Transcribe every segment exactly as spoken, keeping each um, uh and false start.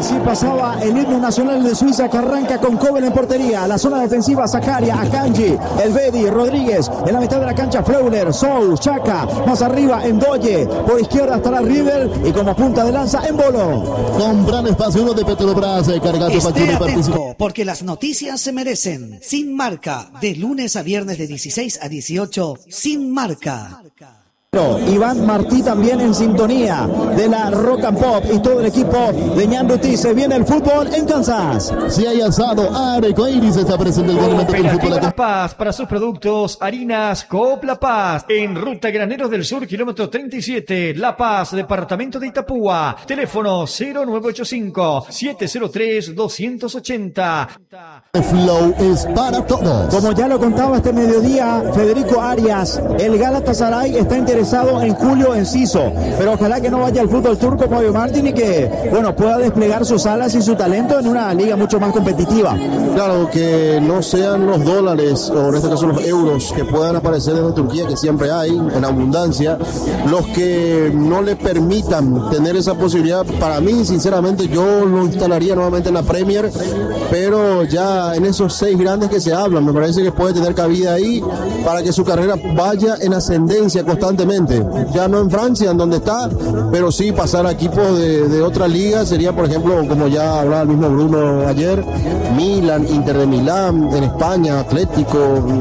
Así pasaba el himno nacional de Suiza, que arranca con Kobel en portería. La zona defensiva, Zakaria, Akanji, Elvedi, Rodríguez. En la mitad de la cancha, Freuler, Sol, Chaka. Más arriba, Endoye. Por izquierda estará River. Y como punta de lanza, Embolo. Con gran espacio uno de Petrobras, cargado Esté atento, porque las noticias se merecen. Sin Marca, de lunes a viernes de dieciséis a dieciocho, Sin Marca. Iván Martí también en sintonía de la Rock and Pop y todo el equipo de Ñanduti. Se viene el fútbol en Kansas. Si hay asado, Arcoiris está presente el monumento del fútbol. La Paz para sus productos, harinas Coop La Paz, en Ruta Graneros del Sur, kilómetro treinta y siete, La Paz, departamento de Itapúa. Teléfono cero nueve ocho cinco, siete cero tres, dos ocho cero. Flow es para todos. Como ya lo contaba este mediodía Federico Arias, el Galatasaray está interesado en Julio Enciso, pero ojalá que no vaya al fútbol turco Fabio Martín y que, bueno, pueda desplegar sus alas y su talento en una liga mucho más competitiva. Claro, que no sean los dólares, o en este caso los euros, que puedan aparecer desde Turquía, que siempre hay en abundancia, los que no le permitan tener esa posibilidad. Para mí, sinceramente, yo lo instalaría nuevamente en la Premier, pero ya en esos seis grandes que se hablan, me parece que puede tener cabida ahí para que su carrera vaya en ascendencia constantemente. Ya no en Francia, en donde está, pero sí pasar a equipos de, de otra liga. Sería, por ejemplo, como ya hablaba el mismo Bruno ayer, Milan, Inter de Milán, en España, Atlético,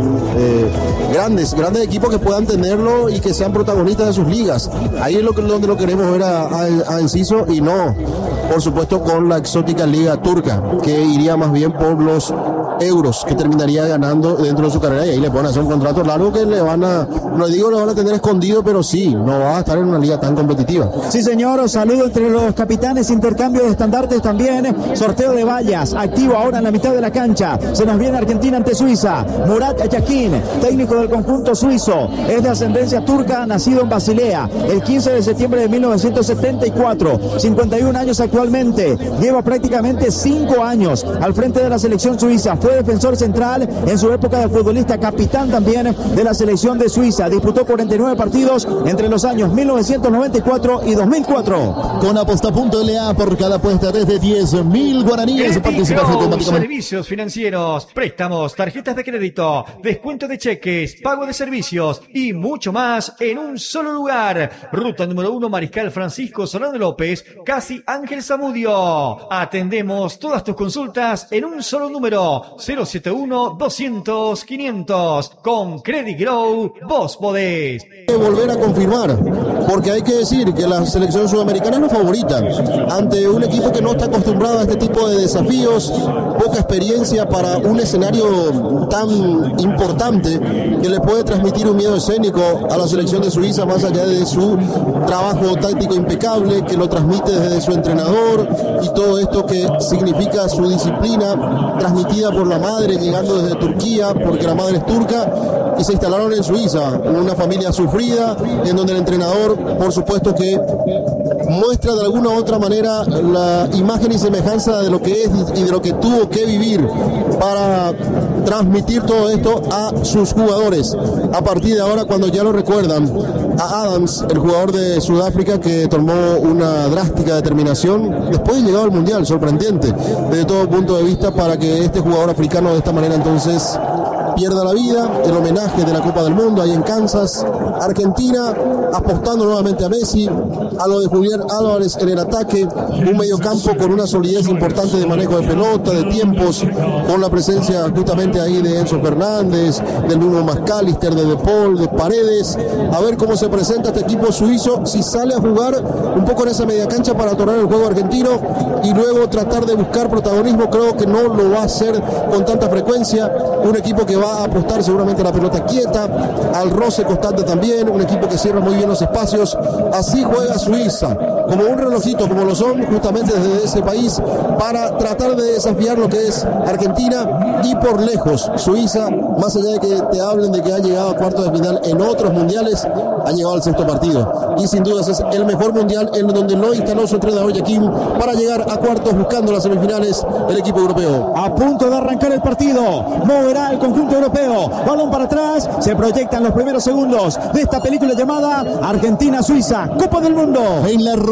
eh, grandes, grandes equipos que puedan tenerlo y que sean protagonistas de sus ligas. Ahí es lo que, donde lo queremos ver a, a, a Enciso, y no, por supuesto, con la exótica liga turca, que iría más bien por los euros que terminaría ganando dentro de su carrera, y ahí le pueden hacer un contrato largo que le van a, no digo lo van a tener escondido, pero sí, no va a estar en una liga tan competitiva. Sí, señor, saludo entre los capitanes, intercambio de estandartes también, sorteo de vallas, activo ahora en la mitad de la cancha. Se nos viene Argentina ante Suiza. Murat Yakin, técnico del conjunto suizo, es de ascendencia turca, nacido en Basilea el quince de septiembre de mil novecientos setenta y cuatro, cincuenta y un años actualmente, lleva prácticamente cinco años al frente de la selección suiza. Fue defensor central en su época de futbolista, capitán también de la selección de Suiza. Disputó cuarenta y nueve partidos entre los años mil novecientos noventa y cuatro y dos mil cuatro. Con aposta.la, por cada apuesta desde diez mil guaraníes, participas automáticamente. Servicios financieros, préstamos, tarjetas de crédito, descuento de cheques, pago de servicios y mucho más en un solo lugar. Ruta número uno, Mariscal Francisco Solano López, casi Ángel Zamudio. Atendemos todas tus consultas en un solo número, cero siete uno, doscientos, quinientos. Con Credit Grow, vos podés. Volver a confirmar, porque hay que decir que la selección sudamericana es la favorita ante un equipo que no está acostumbrado a este tipo de desafíos, poca experiencia para un escenario tan importante que le puede transmitir un miedo escénico a la selección de Suiza, más allá de su trabajo táctico impecable que lo transmite desde su entrenador, y todo esto que significa su disciplina transmitida por la madre, llegando desde Turquía, porque la madre es turca, y se instalaron en Suiza, una familia sufrida, en donde el entrenador, por supuesto, que muestra de alguna u otra manera la imagen y semejanza de lo que es y de lo que tuvo que vivir para transmitir todo esto a sus jugadores. A partir de ahora, cuando ya lo recuerdan a Adams, el jugador de Sudáfrica, que tomó una drástica determinación después de llegar al Mundial, sorprendente desde todo punto de vista, para que este jugador africano de esta manera entonces pierda la vida. El homenaje de la Copa del Mundo ahí en Kansas. Argentina apostando nuevamente a Messi, a lo de Julián Álvarez en el ataque, un mediocampo con una solidez importante de manejo de pelota, de tiempos, con la presencia justamente ahí de Enzo Fernández, del mismo McAllister, de De Paul, de Paredes. A ver cómo se presenta este equipo suizo, si sale a jugar un poco en esa media cancha para atorar el juego argentino y luego tratar de buscar protagonismo. Creo que no lo va a hacer con tanta frecuencia. Un equipo que va a apostar seguramente a la pelota quieta, al roce constante también, un equipo que cierra muy bien los espacios. Así juega Suiza, como un relojito, como lo son justamente desde ese país, para tratar de desafiar lo que es Argentina. Y por lejos Suiza, más allá de que te hablen de que ha llegado a cuartos de final en otros mundiales, ha llegado al sexto partido, y sin dudas es el mejor mundial en donde no instaló su entrenador Yakin para llegar a cuartos buscando las semifinales el equipo europeo. A punto de arrancar el partido, moverá el conjunto europeo, balón para atrás, se proyectan los primeros segundos de esta película llamada Argentina-Suiza, Copa del Mundo. En la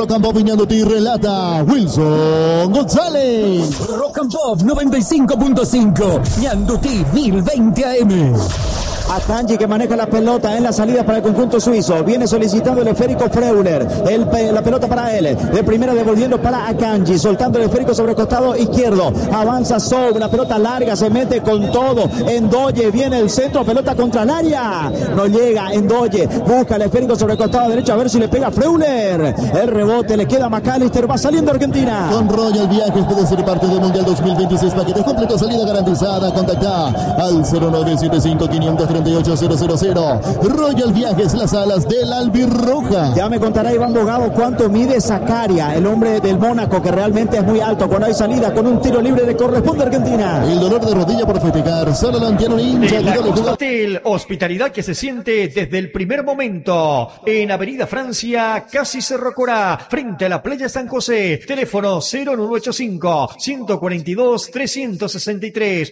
Rock and Pop Ñandutí relata Wilson González. Rock and Pop noventa y cinco punto cinco, Ñandutí mil veinte A M. Akanji que maneja la pelota en la salida para el conjunto suizo. Viene solicitando el esférico Freuler. El, la pelota para él. De primera devolviendo para Akanji. Soltando el esférico sobre el costado izquierdo. Avanza Sou. Una pelota larga. Se mete con todo. Endoye. Viene el centro. Pelota contra el área. No llega. Endoye. Busca el esférico sobre el costado derecho. A ver si le pega Freuler. El rebote. Le queda a McAllister. Va saliendo Argentina. Con Royal Viajes puede ser parte del Mundial dos mil veintiséis. Paquetes completos. Salida garantizada. Contacta al cero nueve siete cinco quinientos treinta y ocho cero cero cero. Royal Viajes, las alas del albirroja. Ya me contará Iván Bogado cuánto mide Zakaria, el hombre del Mónaco, que realmente es muy alto. Cuando hay salida con un tiro libre le corresponde a Argentina. El dolor de rodilla por festejar, solo lo entiende un hincha. De la Costa Hotel, hospitalidad que se siente desde el primer momento. En Avenida Francia, casi Cerro Corá, frente a la playa San José. Teléfono cero nueve ocho cinco, uno cuatro dos, tres seis tres.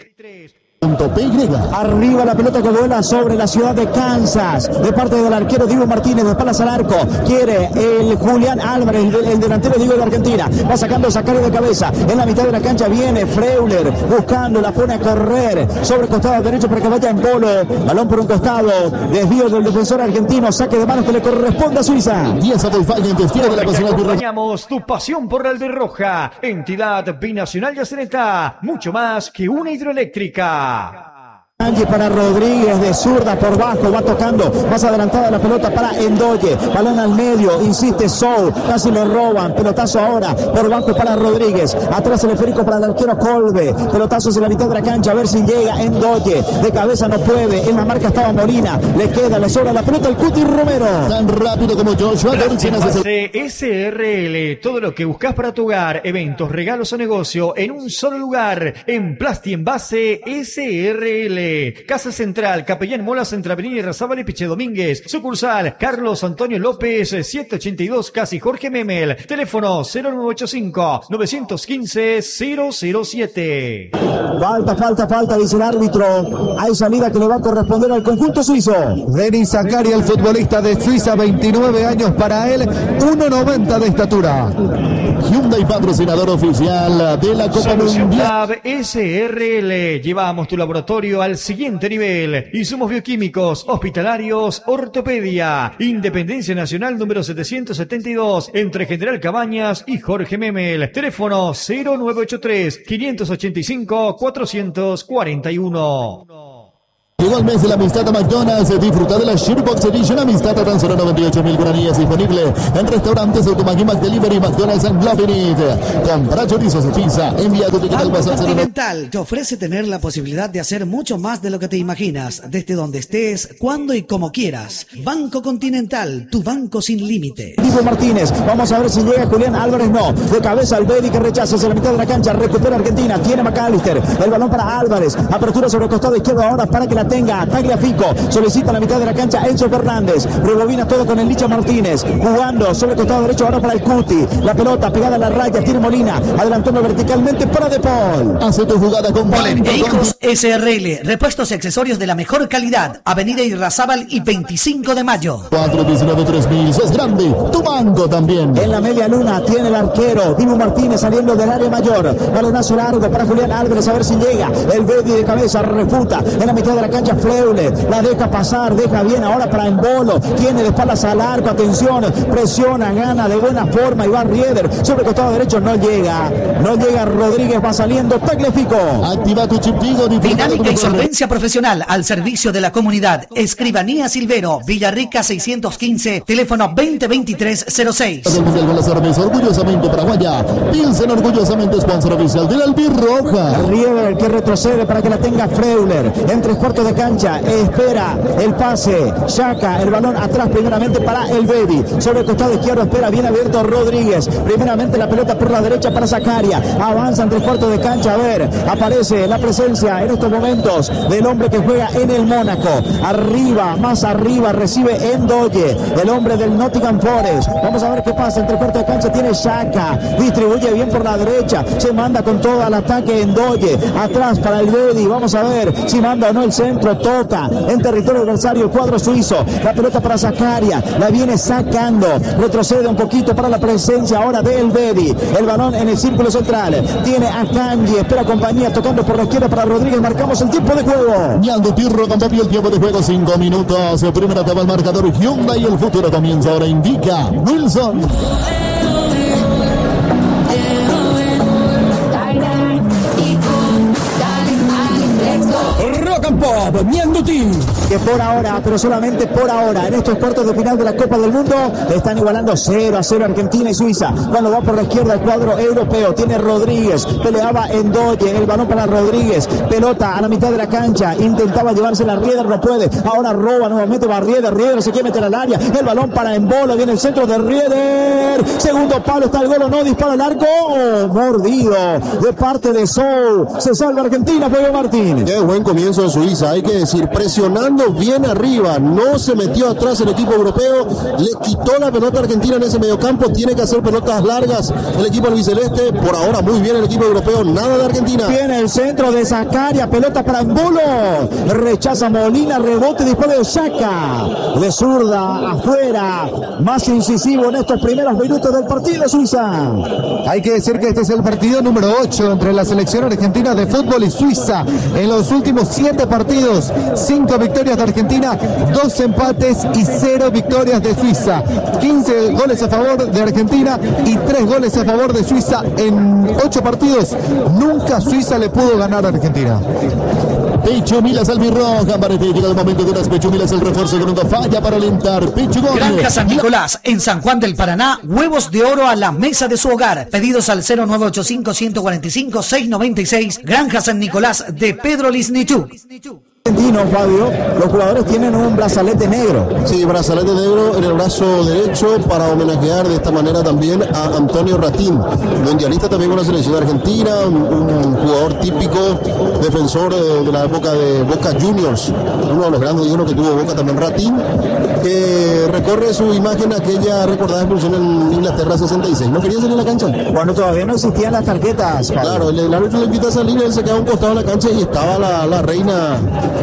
P Y. Arriba la pelota que vuela sobre la ciudad de Kansas, de parte del arquero Diego Martínez, de espaldas al arco. Quiere el Julián Álvarez, el, el delantero Diego de Argentina. Va sacando Zakaria de cabeza. En la mitad de la cancha viene Freuler, buscando, la pone a correr sobre el costado derecho para que vaya en bolo. Balón por un costado, desvío del defensor argentino, saque de manos que le corresponde a Suiza. diez a Volkswagen, testigo de la pasión albirroja. Acompañamos tu pasión por la albirroja, entidad binacional Yaceneta, mucho más que una hidroeléctrica. Akanji para Rodríguez, de zurda por bajo, va tocando, más adelantada la pelota para Endoye, balón al medio, insiste Sou, casi le roban, pelotazo ahora, por bajo para Rodríguez, atrás el esférico para el arquero Colbe, pelotazos en la mitad de la cancha, a ver si llega Endoye, de cabeza no puede, en la marca estaba Molina, le queda, le sobra la pelota el Cuti Romero. Tan rápido como Joshua Dorchin hace S R L, todo lo que buscas para tu hogar, eventos, regalos o negocio, en un solo lugar, en Plasti Envase S R L. Casa Central, Capellán Molas, entre Avenida Irrazábal y Piche Domínguez. Sucursal, Carlos Antonio López, setecientos ochenta y dos, casi Jorge Memel. Teléfono cero nueve ocho cinco, nueve uno cinco, cero cero siete. Falta, falta, falta, dice el árbitro. Hay salida que le va a corresponder al conjunto suizo. Denis Zakaria, el futbolista de Suiza, veintinueve años para él, uno noventa de estatura. Hyundai, patrocinador oficial de la Copa Mundial. S R L, llevamos tu laboratorio al siguiente nivel. Insumos bioquímicos, hospitalarios, ortopedia. Independencia Nacional número setecientos setenta y dos, entre General Cabañas y Jorge Memel. Teléfono cero nueve ocho tres, quinientos ochenta y cinco, cuatrocientos cuarenta y uno. Llegó al mes de la amistad a McDonald's. Disfruta de la Shirtbox Edition amistad a tan solo noventa y ocho mil guaraníes, disponible en restaurantes Automac Delivery, McDonald's and Loving It. Compra chorizos de pizza, envía tu ticket al WhatsApp. Continental te ofrece tener la posibilidad de hacer mucho más de lo que te imaginas, desde donde estés, cuando y como quieras. Banco Continental, tu banco sin límite. Diego Martínez, vamos a ver si llega Julián Álvarez, no. De cabeza al Bedi que rechaza hacia la mitad de la cancha, recupera Argentina, tiene McAllister, el balón para Álvarez, apertura sobre el costado izquierdo ahora para que la tenga Tagliafico, solicita la mitad de la cancha Enzo Fernández, rebobina todo con el Licha Martínez, jugando sobre el costado derecho ahora para el Cuti, la pelota pegada a la raya, tiene Molina, adelantando verticalmente para De Paul. Hace tu jugada con Polen e Hijos S R L, repuestos y accesorios de la mejor calidad, Avenida Irrazábal y veinticinco de mayo. cuatro diecinueve tres mil, sos grande, tu banco también. En la media luna tiene el arquero Dibu Martínez saliendo del área mayor, balonazo largo para Julián Álvarez, a ver si llega, el Bedi de cabeza, refuta, en la mitad de la cancha Fleule, la deja pasar, deja bien ahora para Embolo, tiene de espaldas al arco, atención, presiona, gana de buena forma Iván Rieder, sobre el costado derecho no llega, no llega Rodríguez, va saliendo Tagliafico. Activa tu chip Tigo. Dinámica y solvencia profesional al servicio de la comunidad. Escribanía Silvero, Villarrica seiscientos quince, teléfono veinte veintitrés cero seis. Orgullosamente paraguaya, Pilsen orgullosamente sponsor oficial del albirroja. Rieder que retrocede para que la tenga Freuler, en tres cuartos de cancha, espera el pase, saca el balón atrás primeramente para el Bedi, sobre el costado izquierdo espera bien abierto Rodríguez, primeramente la pelota por la derecha para Zakaria, avanza en tres cuartos de cancha, a ver, aparece la presencia en estos momentos del hombre que juega en el Mónaco, arriba, más arriba, recibe Endoye, el hombre del Nottingham Forest, vamos a ver qué pasa, en tres cuartos de cancha tiene Xhaka, distribuye bien por la derecha, se manda con todo al ataque Endoye, atrás para el Bedi, vamos a ver si manda o no el centro, centro, toca en territorio adversario el cuadro suizo. La pelota para Zakaria, la viene sacando, retrocede un poquito para la presencia ahora de Elvedi. El balón en el círculo central, tiene a Kanji, espera compañía, tocando por la izquierda para Rodríguez. Marcamos el tiempo de juego. Ñando Pirro con el tiempo de juego, cinco minutos. Primera etapa el marcador Hyundai y el futuro comienza ahora, indica Wilson. Rock and Pop, Ñandutí. Que por ahora, pero solamente por ahora, en estos cuartos de final de la Copa del Mundo, están igualando cero a cero Argentina y Suiza. Cuando va por la izquierda el cuadro europeo, tiene Rodríguez, peleaba en Doye, el balón para Rodríguez, pelota a la mitad de la cancha, intentaba llevársela a Rieder, no puede, ahora roba nuevamente, va Rieder, Rieder se quiere meter al área, el balón para Embolo, viene el centro de Rieder, segundo palo, está el gol o no, dispara el arco, oh, mordido de parte de Sou, se salva Argentina, Fabio Martín. Qué buen comienzo de Suiza, hay que decir, presionando bien arriba, no se metió atrás el equipo europeo, le quitó la pelota a Argentina en ese mediocampo, tiene que hacer pelotas largas el equipo albiceleste, por ahora muy bien el equipo europeo, nada de Argentina. Viene el centro de Zakaria, pelota para Embolo, rechaza Molina, rebote, disparo de Xhaka, de zurda, afuera, más incisivo en estos primeros minutos del partido Suiza. Hay que decir que este es el partido número ocho entre la selección argentina de fútbol y Suiza. En los últimos siete partidos, cinco victorias de Argentina, dos empates y cero victorias de Suiza. quince goles a favor de Argentina y tres goles a favor de Suiza en ocho partidos. Nunca Suiza le pudo ganar a Argentina. Pichumilas albirroja, Barete, llega el momento de unas Pichumilas, el refuerzo que nunca falla para alentar. Pichugón. Granja San Nicolás, en San Juan del Paraná, huevos de oro a la mesa de su hogar. Pedidos al cero nueve ocho cinco, uno cuatro cinco, seis nueve seis. Granja San Nicolás de Pedro Lisnichuk. Argentino, Fabio, los jugadores tienen un brazalete negro. Sí, brazalete negro en el brazo derecho para homenajear de esta manera también a Antonio Ratín, mundialista también con la selección argentina, un, un jugador típico, defensor de, de la época de Boca Juniors, uno de los grandes ídolos que tuvo Boca también, Ratín, que recorre su imagen aquella recordada expulsión en Inglaterra sesenta y seis. ¿No quería salir a la cancha? Cuando todavía no existían las tarjetas, Fabio. Claro, el, el árbitro le invita a salir, él se queda a un costado de la cancha y estaba la, la reina,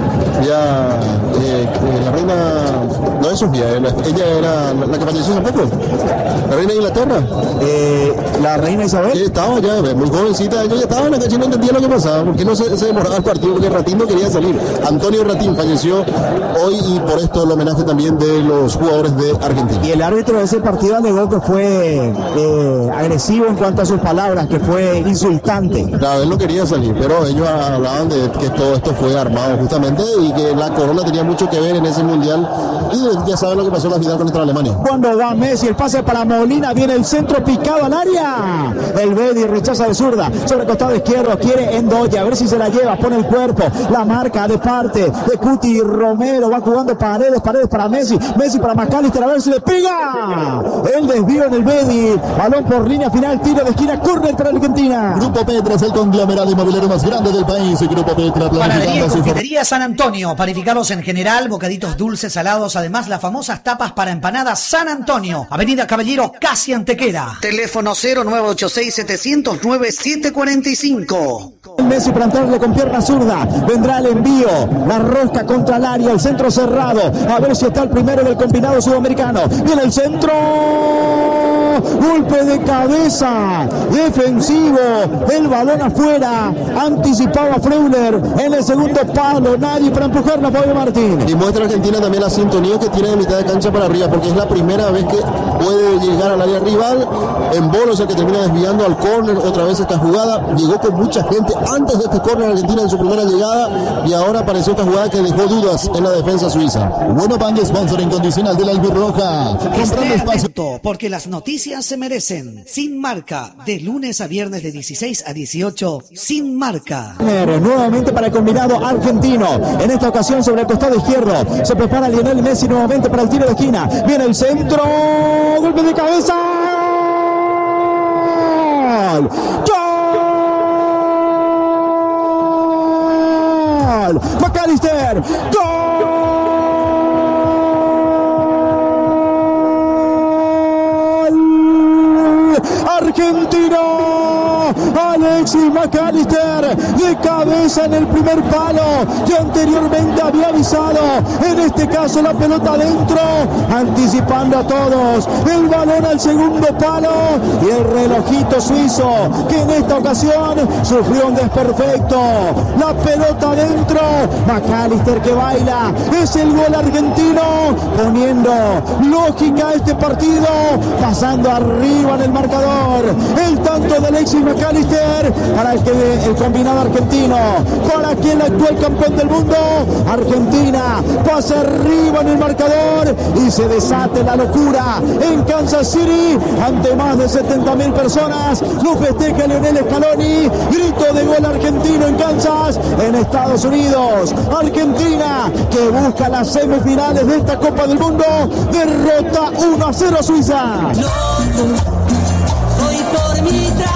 ya, eh, eh, la reina, no es Sofía, ella era la, la que falleció hace poco, la reina de Inglaterra. Eh, la reina Isabel. Sí, estaba ya, muy jovencita, ella ya estaba en la cancha y no entendía lo que pasaba, porque no se, se demoraba el partido, porque Ratín no quería salir. Antonio Ratín falleció hoy y por esto el homenaje también de los jugadores de Argentina. Y el árbitro de ese partido alegó que fue eh, agresivo en cuanto a sus palabras, que fue insultante. Claro, él no quería salir, pero ellos hablaban de que todo esto fue armado justamente y que la corona tenía mucho que ver en ese mundial. Y ya saben lo que pasó en la final contra Alemania. Cuando va Messi, el pase para Molina, viene el centro picado al área. El Bedi rechaza de zurda, sobre el costado izquierdo, quiere Endoya, a ver si se la lleva, pone el cuerpo, la marca de parte de Cuti Romero, va jugando Paredes, Paredes para Messi, Messi para McAllister, a ver si le pega. El desvío en el Bedi, balón por línea final, tiro de esquina, córner para Argentina. Grupo Petra es el conglomerado inmobiliario más grande del país. Grupo Petra, Panadería y Confitería San Antonio, panificados en general, bocaditos dulces, salados, además las famosas tapas para empanadas San Antonio, Avenida Caballero, casi Antequera. Teléfono cero nueve ocho seis, siete cero nueve, siete cuatro cinco. Messi para entrarle con pierna zurda, vendrá el envío, la rosca contra el área, el centro cerrado, a ver si está el primero del combinado sudamericano, viene el centro, golpe de cabeza, defensivo, el balón afuera, anticipaba Freuler en el segundo palo, nadie para empujarlo a Fabio Martín. Y muestra Argentina también la sintonía que tiene de mitad de cancha para arriba, porque es la primera vez que puede llegar al área rival. Embolo es el que termina desviando al córner, otra vez esta jugada, llegó con mucha gente antes de este córner Argentina en su primera llegada y ahora apareció esta jugada que dejó dudas en la defensa suiza. Bueno, Bank, sponsor incondicional de la albirroja. Esté atento, porque las noticias se merecen. Sin Marca, de lunes a viernes de dieciséis a dieciocho, Sin Marca. Nuevamente para el combinado argentino, en esta ocasión sobre el costado izquierdo, se prepara Lionel Messi nuevamente para el tiro de esquina, viene el centro, golpe de cabeza, ¡gol! ¡Gol! McAllister, ¡gol! Argentina argentino. Alexis McAllister de cabeza en el primer palo que anteriormente había avisado. En este caso la pelota adentro, anticipando a todos. El balón al segundo palo y el relojito suizo que en esta ocasión sufrió un desperfecto. La pelota adentro, McAllister que baila. Es el gol argentino, poniendo lógica a este partido, pasando arriba en el marcador. El tanto de Alexis McAllister para el, que, el combinado argentino, para que el actual campeón del mundo, Argentina, pase arriba en el marcador y se desate la locura en Kansas City ante más de setenta mil personas. Lo festeja Lionel Scaloni. Grito de gol argentino en Kansas, en Estados Unidos. Argentina que busca las semifinales de esta Copa del Mundo. Derrota uno a cero a Suiza. Loco, soy por mi